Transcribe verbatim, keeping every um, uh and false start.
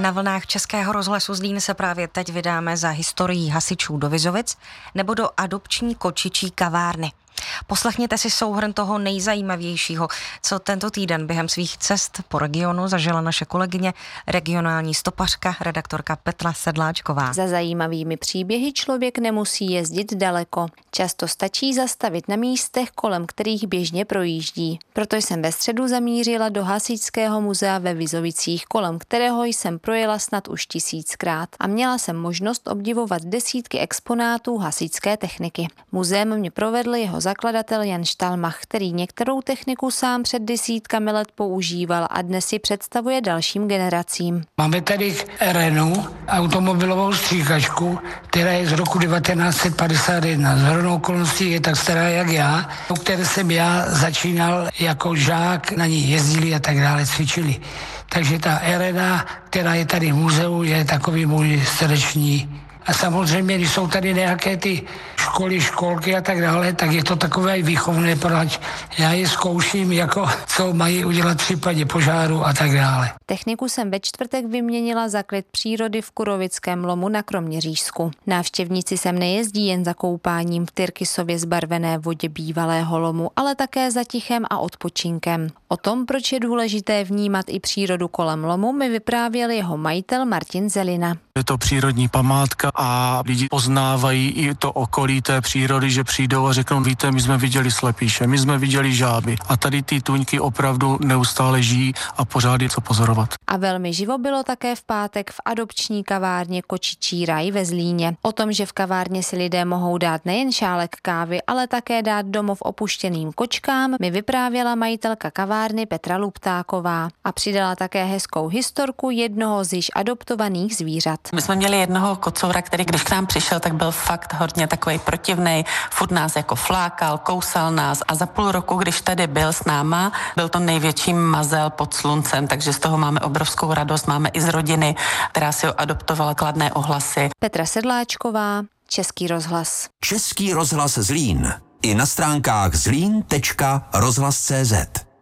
Na vlnách Českého rozhlasu Zlín se právě teď vydáme za historií hasičů do Vizovic nebo do adopční kočičí kavárny. Poslechněte si souhrn toho nejzajímavějšího, co tento týden během svých cest po regionu zažila naše kolegyně, regionální stopařka, redaktorka Petra Sedláčková. Za zajímavými příběhy člověk nemusí jezdit daleko. Často stačí zastavit na místech, kolem kterých běžně projíždí. Proto jsem ve středu zamířila do Hasičského muzea ve Vizovicích, kolem kterého jsem projela snad už tisíckrát a měla jsem možnost obdivovat desítky exponátů hasičské techniky. Muzeem mě provedl jeho zakladatel Jan Štalmach, který některou techniku sám před desítkami let používal a dnes ji představuje dalším generacím. Máme tady Renault, automobilovou stříkačku, která je z roku devatenáct set padesát jedna. Z hodou okolností je tak stará jak já, u které jsem já začínal jako žák, na ní jezdili a tak dále, cvičili. Takže ta Arena, která je tady v muzeu, je takový můj srdeční. A samozřejmě, když jsou tady nějaké ty školy, školky a tak dále, tak je to takové výchovné, protože já je zkouším, jako co mají udělat v případě požáru a tak dále. Techniku jsem ve čtvrtek vyměnila za klid přírody v Kurovickém lomu na Kroměřížsku. Návštěvníci sem nejezdí jen za koupáním v tyrkysově zbarvené vodě bývalého lomu, ale také za tichem a odpočinkem. O tom, proč je důležité vnímat i přírodu kolem lomu, mi vyprávěl jeho majitel Martin Zelina. Je to přírodní památka a lidi poznávají i to okolí té přírody, že přijdou a řeknou, víte, my jsme viděli slepýše, my jsme viděli žáby a tady ty tuňky opravdu neustále žijí a pořád je co pozorovat. A velmi živo bylo také v pátek v adopční kavárně Kočičí raj ve Zlíně. O tom, že v kavárně si lidé mohou dát nejen šálek kávy, ale také dát domov opuštěným kočkám, mi vyprávěla majitelka kavárny Petra Luptáková a přidala také hezkou historku jednoho z již adoptovaných zvířat. My jsme měli jednoho kocoura, který když k nám přišel, tak byl fakt hodně takovej protivnej, furt nás jako flákal, kousal nás a za půl roku, když tady byl s náma, byl to největší mazel pod sluncem, takže z toho máme obrovskou radost, máme i z rodiny, která si ho adoptovala, kladné ohlasy. Petra Sedláčková, Český rozhlas. Český rozhlas Zlín. I na stránkách zlín tečka rozhlas tečka cé zet.